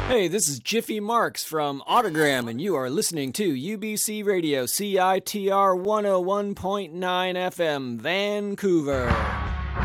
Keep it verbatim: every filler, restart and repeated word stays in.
Hey, this is Jiffy Marks from Autogram, and you are listening to U B C Radio C I T R one oh one point nine F M, Vancouver.